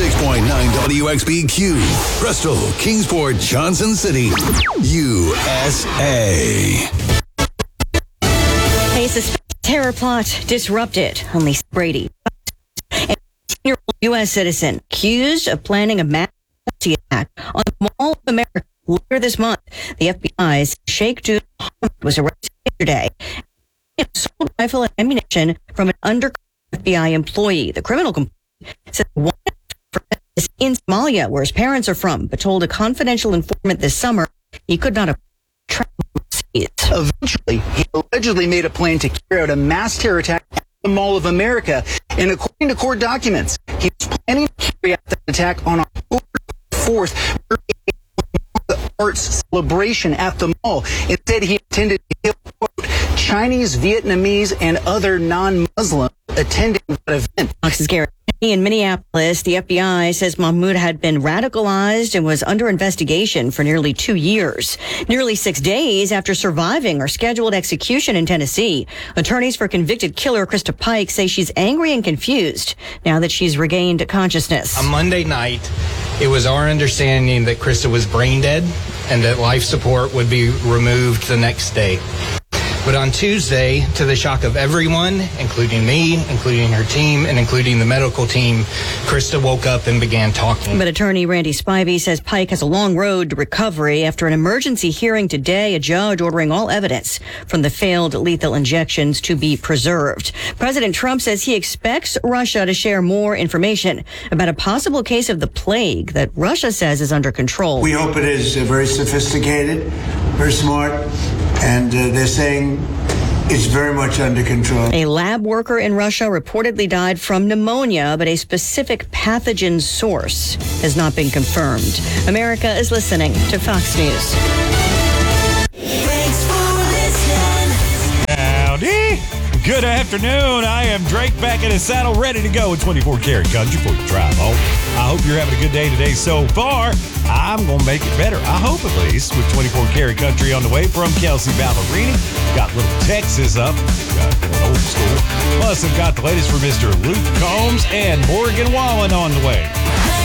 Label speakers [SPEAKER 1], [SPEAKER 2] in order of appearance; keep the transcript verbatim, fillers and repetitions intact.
[SPEAKER 1] six point nine W X B Q, Bristol, Kingsport, Johnson City, U S A.
[SPEAKER 2] A suspected terror plot disrupted. Only Brady, a senior-year-old U S citizen, accused of planning a mass attack on the Mall of America later this month. The F B I's Sheikh Dun was arrested yesterday. He sold rifle and ammunition from an undercover F B I employee. The criminal complaint said one is in Somalia, where his parents are from, but told a confidential informant this summer he could not have traveled overseas.
[SPEAKER 3] Eventually, he allegedly made a plan to carry out a mass terror attack at the Mall of America. And according to court documents, he was planning to carry out the attack on October fourth, the arts celebration at the mall. Instead, he intended to kill, quote, Chinese, Vietnamese, and other non-Muslims attending that event.
[SPEAKER 2] Fox's Gary in Minneapolis, the F B I says Mahmoud had been radicalized and was under investigation for nearly two years. Nearly six days after surviving her scheduled execution in Tennessee, attorneys for convicted killer Krista Pike say she's angry and confused now that she's regained consciousness.
[SPEAKER 4] On Monday night, it was our understanding that Krista was brain dead and that life support would be removed the next day. But on Tuesday, to the shock of everyone, including me, including her team, and including the medical team, Krista woke up and began talking.
[SPEAKER 2] But attorney Randy Spivey says Pike has a long road to recovery. After an emergency hearing today, a judge ordering all evidence from the failed lethal injections to be preserved. President Trump says he expects Russia to share more information about a possible case of the plague that Russia says is under control.
[SPEAKER 5] We hope it is uh, very sophisticated, very smart, and uh, they're saying it's very much under control.
[SPEAKER 2] A lab worker in Russia reportedly died from pneumonia, but a specific pathogen source has not been confirmed. America is listening to Fox News.
[SPEAKER 6] Thanks for listening.
[SPEAKER 7] Howdy. Good afternoon. I am Drake, back in his saddle, ready to go with twenty-four karat country for your drive home. I hope you're having a good day today so far. I'm going to make it better, I hope at least, with twenty-four karat country on the way from Kelsey Ballerini. Got little Texas up. Got old school. Plus, I've got the latest for Mister Luke Combs and Morgan Wallen on the way.